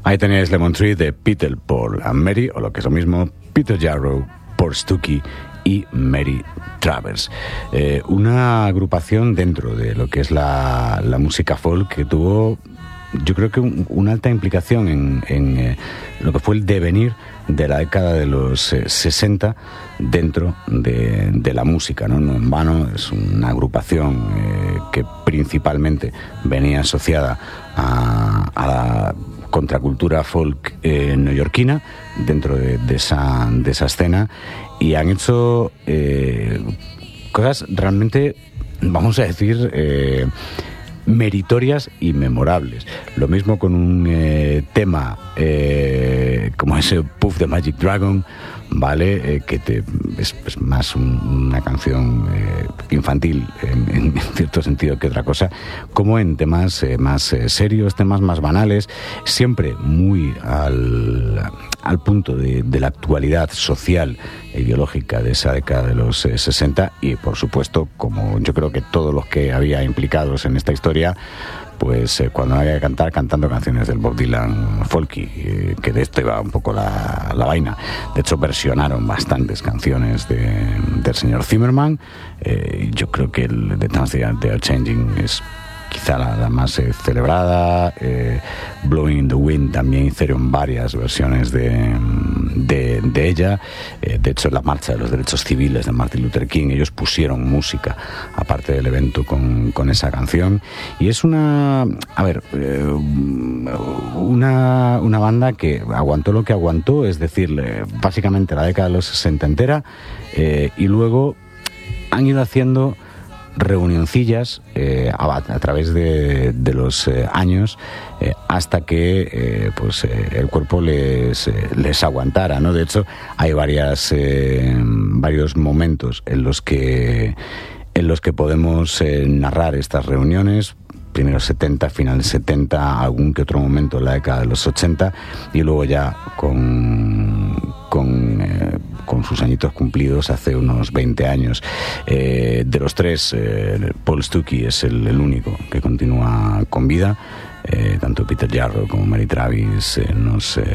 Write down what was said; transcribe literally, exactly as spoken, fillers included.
Ahí tenéis Lemon Tree de Peter, Paul and Mary, o lo que es lo mismo, Peter Jarrow, Paul Stuckey y Mary Travers. Eh, una agrupación dentro de lo que es la, la música folk que tuvo, yo creo que un, una alta implicación en, en eh, lo que fue el devenir de la década de los eh, sesenta dentro de, de la música, ¿no? No en vano, es una agrupación eh, que principalmente venía asociada a, a la contracultura folk eh, neoyorquina dentro de, de, esa, de esa escena, y han hecho eh, cosas realmente, vamos a decir, eh, meritorias y memorables. Lo mismo con un eh, tema eh, como ese Puff the Magic Dragon, ¿vale? Eh, que te, es, es más un, una canción eh, infantil en, en cierto sentido que otra cosa, como en temas eh, más eh, serios, temas más banales, siempre muy al, al punto de, de la actualidad social e ideológica de esa década de los eh, sesenta, y por supuesto, como yo creo que todos los que había implicados en esta historia, pues eh, cuando había que cantar, cantando canciones del Bob Dylan folky, eh, que de esto iba un poco la, la vaina. De hecho, versionaron bastantes canciones de, del señor Zimmerman. Eh, yo creo que el The Times They Are Changing es quizá la, la más eh, celebrada. eh, Blowing in the Wind también hicieron varias versiones de, de, de ella. Eh, de hecho, en la marcha de los derechos civiles de Martin Luther King, ellos pusieron música aparte del evento con, con esa canción, y es una, a ver, eh, una, una banda que aguantó lo que aguantó, es decir, eh, básicamente la década de los sesenta entera, eh, y luego han ido haciendo reunioncillas eh, a, a través de, de los eh, años, eh, hasta que eh, pues eh, el cuerpo les, eh, les aguantara, ¿no? De hecho, hay varias eh, varios momentos en los que en los que podemos eh, narrar estas reuniones. Primero setenta, finales setenta, algún que otro momento en la década de los ochenta, y luego ya con con, eh, con sus añitos cumplidos hace unos veinte años. Eh, de los tres, eh, Paul Stuckey es el, el único que continúa con vida. Eh, tanto Peter Jarrow como Mary Travis eh, nos eh,